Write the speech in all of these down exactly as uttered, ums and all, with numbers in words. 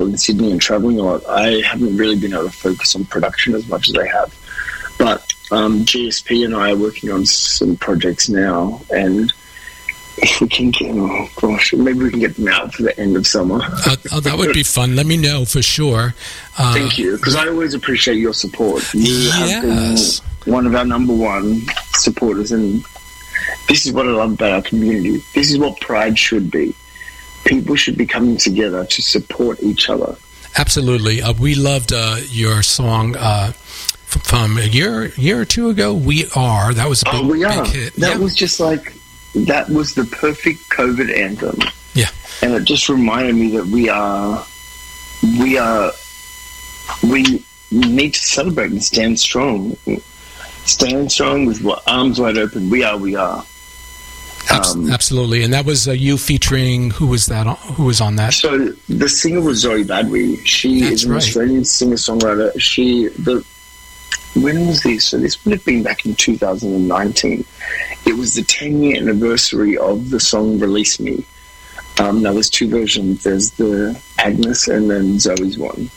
in Sydney and traveling a lot, I haven't really been able to focus on production as much as I have. But um, G S P and I are working on some projects now, and if we can get, oh gosh, maybe we can get them out for the end of summer. uh, oh, that would be fun. Let me know for sure. Uh, Thank you, because I always appreciate your support. You yes. have been one of our number one supporters, and this is what I love about our community. This is what Pride should be. People should be coming together to support each other. Absolutely. Uh, we loved uh, your song uh, f- from a year year or two ago, We Are. That was a big, oh, we are. big hit. That yeah. was just like, that was the perfect COVID anthem. Yeah. And it just reminded me that we are, we are, we need to celebrate and stand strong. Stand strong with what, arms wide open. We are, we are. Um, Absolutely. And that was uh, you featuring, who was that? On, who was on that? So the singer was Zoe Badwi. She That's is an right. Australian singer-songwriter. She, the, when was this? So this would have been back in two thousand nineteen. It was the ten-year anniversary of the song Release Me. Um, now there's two versions. There's the Agnes and then Zoe's one.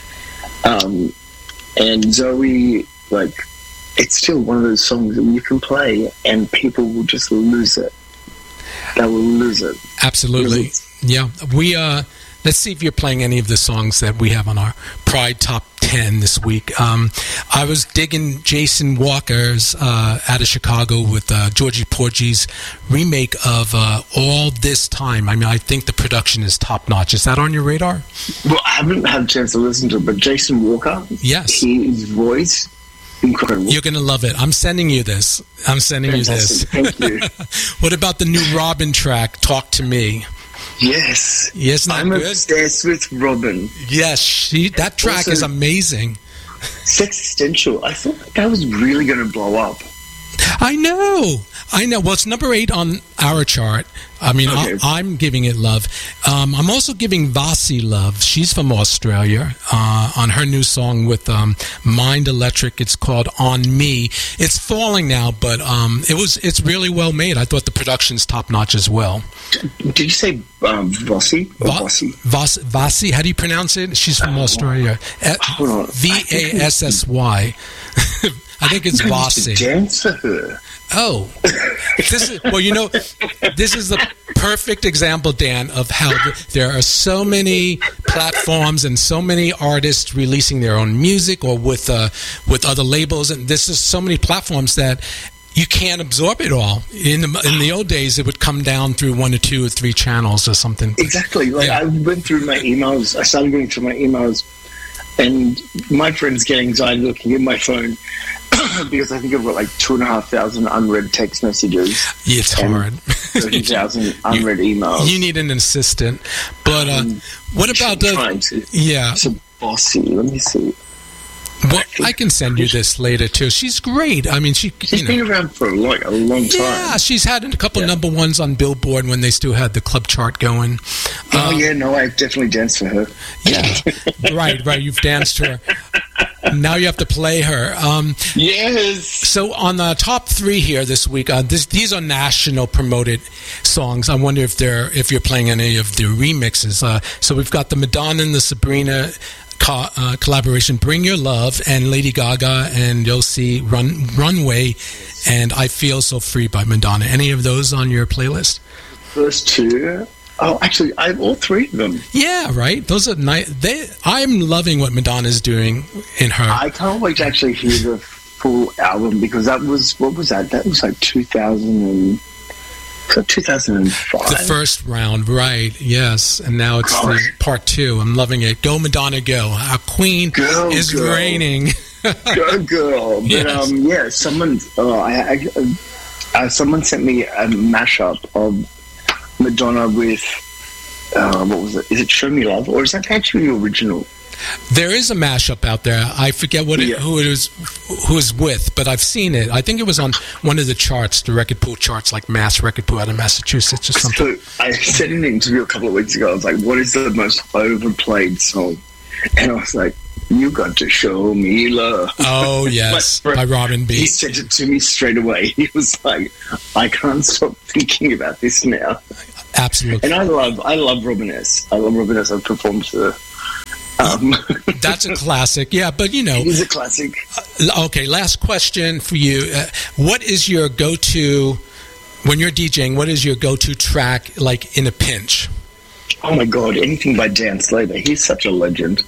Um, and Zoe, like, it's still one of those songs that you can play and people will just lose it. They will lose it. Absolutely. Yeah. We, uh, let's see if you're playing any of the songs that we have on our Pride Top ten this week. Um, I was digging Jason Walker's uh, out of Chicago with uh, Georgie Porgy's remake of uh, All This Time. I mean, I think the production is top notch. Is that on your radar? Well, I haven't had a chance to listen to it, but Jason Walker, yes, his voice, incredible. You're going to love it. I'm sending you this. I'm sending Fantastic. you this. Thank you. What about the new Robin track, Talk to Me? Yes. Yes, not I'm good? obsessed with Robin. Yes, she, that track Also, is amazing. Sexistential. I thought that was really going to blow up. I know. I know. Well, it's number eight on our chart. I mean, Okay. I, I'm giving it love. Um, I'm also giving Vasi love. She's from Australia uh, on her new song with um, Mind Electric. It's called On Me. It's falling now, but um, it was. It's really well made. I thought the production's top notch as well. Did you say um, Vossi? Or Va- Vossi? Vas- Vasi, how do you pronounce it? She's from Australia. Hold on. V A S S Y. I think it's I used Vasi. to dance for her. Oh, this is well. You know, this is the perfect example, Dan, of how th- there are so many platforms and so many artists releasing their own music or with uh, with other labels, and this is so many platforms that you can't absorb it all. In the, in the old days, it would come down through one or two or three channels or something. Exactly. Like Yeah. I went through my emails. I started going through my emails, and my friends get anxiety looking at my phone because I think I've got like two and a half thousand unread text messages. Yeah, it's and hard. thirty thousand unread emails. You need an assistant. But uh, Um, what about the? trying to. Yeah. So bossy. Let me see. Well, I can send you this later too. She's great. I mean, she. She's you know, been around for like a long time. Yeah, she's had a couple Yeah. number ones on Billboard when they still had the club chart going. Oh Um, yeah, no, I definitely danced for her. yeah, right, right. You've danced her. Now you have to play her. Um, Yes. so on the top three here this week, uh, this, these are national promoted songs. I wonder if they're if you're playing any of the remixes. Uh, so we've got the Madonna and the Sabrina co- uh, collaboration, "Bring Your Love," and Lady Gaga and you'll see Run Runway and "I Feel So Free" by Madonna. Any of those on your playlist? First two. Oh, actually, I have all three of them. Yeah, right. Those are nice. They, I'm loving what Madonna's doing in her. I can't wait to actually hear the full album because that was what was that? That was like two thousand and so two thousand five. The first round, right? Yes, and now it's the Gosh. part two. I'm loving it. Go Madonna, go! Our queen Go, is girl. reigning. Go girl. But Yes. um, yeah, someone, uh, I, I, uh, someone sent me a mashup of Madonna with uh, what was it? Is it "Show Me Love" or is that actually the original? There is a mashup out there. I forget what it, Yeah. who it was, who is with, but I've seen it. I think it was on one of the charts, the record pool charts, like Mass Record Pool out of Massachusetts or something. So I said in an interview a couple of weeks ago, I was like, "What is the most overplayed song?" And I was like, "You got to show me love." Oh yes, My by friend, Robin B. He sent it to me straight away. He was like, "I can't stop thinking about this now." Absolutely. And I love, I love Robin S. I love Robin S. I've performed to Um, That's a classic. Yeah, but you know. It is a classic. Uh, okay, last question for you. Uh, what is your go-to, when you're DJing, what is your go-to track, like, in a pinch? Oh, my God. Anything by Dan Slater. He's such a legend.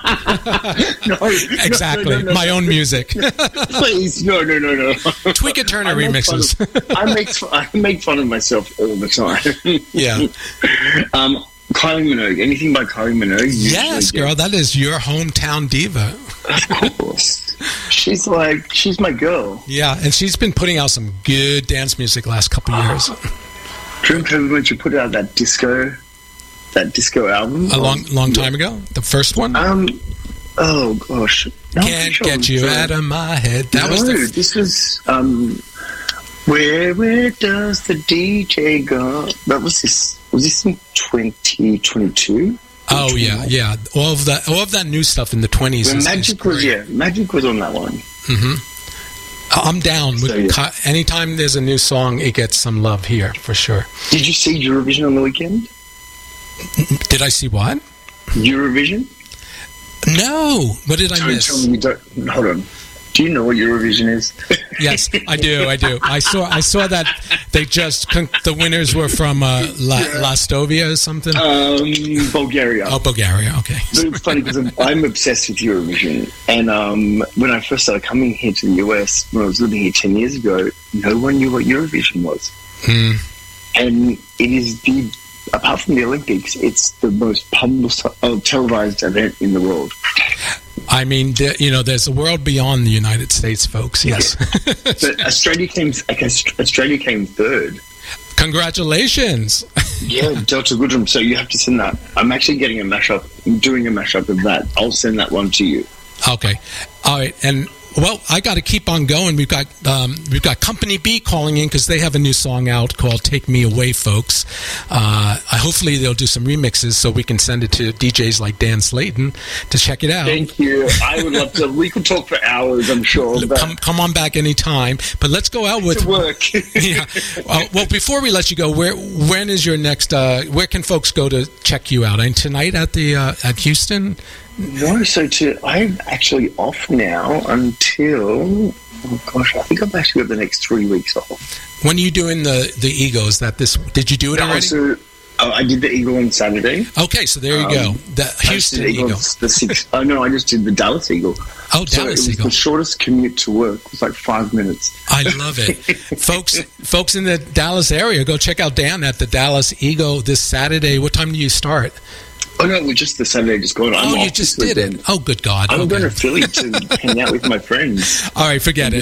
no, exactly. No, no, no, my no. own music. Please, no, no, no, no. Tweaker Turner I remixes. Of, I make I make fun of myself all the time. Yeah. Um, Kylie Minogue. Anything by Kylie Minogue? Yes, girl. Gets. That is your hometown diva. Of course. She's like, she's my girl. Yeah, and she's been putting out some good dance music last couple of years. During COVID, when she put out that disco, that disco album. A long, long time ago? The first one? Um, oh, gosh. No, Can't sure get you uh, out of my head. That no, was the... this was, um, where, where does the D J go? That was this, was this in twenty twenty-two? Oh, yeah, yeah. All of that, all of that new stuff in the twenties. Well, is, Magic is was, yeah, Magic was on that one. Mm-hmm. I'm down. So, with, yeah. Anytime there's a new song, it gets some love here, for sure. Did you see Eurovision on the weekend? Did I see what? Eurovision? No. What did I Don't miss? tell me you don't. Hold on. Do you know what Eurovision is? Yes, I do. I do. I saw. I saw that they just con- the winners were from uh, La, Yeah. Lastovia or something. Um, Bulgaria. Oh, Bulgaria. Okay. But it's funny because I'm, I'm obsessed with Eurovision. And um, when I first started coming here to the U S, when I was living here ten years ago, no one knew what Eurovision was. Hmm. And it is the, apart from the Olympics, it's the most publicized, uh, televised event in the world. I mean, the, you know, there's a world beyond the United States, folks. Yes. But Australia came, okay, Australia came third. Congratulations. Yeah, Delta Goodrum. So you have to send that. I'm actually getting a mashup, I'm doing a mashup of that. I'll send that one to you. Okay. All right. And well, I got to keep on going. We've got um, we've got Company B calling in because they have a new song out called "Take Me Away," folks. Uh, hopefully, they'll do some remixes so we can send it to D Js like Dan Slayton to check it out. Thank you. I would love to. We could talk for hours, I'm sure. But Come, come on back anytime. But let's go out with to work. yeah. Uh, well, before we let you go, where when is your next? Uh, where can folks go to check you out? And tonight at the uh, at Houston. No, so to I'm actually off now until oh gosh, I think I've actually got the next three weeks off. When are you doing the the Eagle? Is that this? Did you do it No, already? so, oh, I did the Eagle on Saturday. Okay, so there you Um, go. The I Houston did the Eagle. The six, oh no, I just did the Dallas Eagle. Oh, So it Dallas was Eagle. the shortest commute to work. It was like five minutes. I love it, folks. Folks in the Dallas area, go check out Dan at the Dallas Eagle this Saturday. What time do you start? Oh no, it was just the Saturday just going. I'm Oh, you off just this did weekend. it. Oh, good God. I'm okay. going to Philly to hang out with my friends. All right, forget it.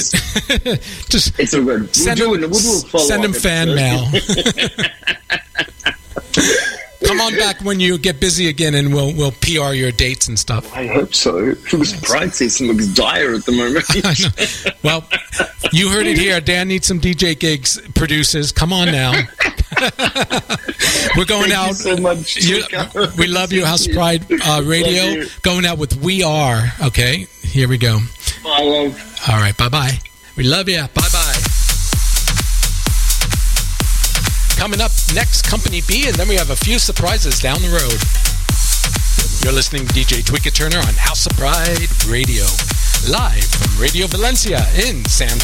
Just It's all good. We'll send do him, it. We'll do a follow-up send him fan episode. mail. Come on back when you get busy again, and we'll we'll P R your dates and stuff. I hope so. The pride season looks dire at the moment. I know. Well, you heard it here. Dan needs some D J gigs. Producers, come on now. We're going Thank out. you so much. You- we love you, House Pride uh, Radio. Love you. Going out with We Are. Okay, here we go. I love. All right, bye bye. We love you. Bye bye. Coming up next, Company B, and then we have a few surprises down the road. You're listening to D J Tweaker Turner on House of Pride Radio, live from Radio Valencia in San